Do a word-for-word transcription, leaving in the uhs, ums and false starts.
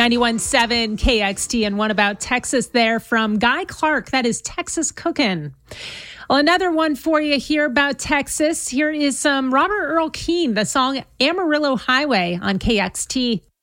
ninety-one point seven K X T, and one about Texas there from Guy Clark. That is Texas Cookin'. Well, another one for you here about Texas. Here is some Robert Earl Keen, the song Amarillo Highway on K X T.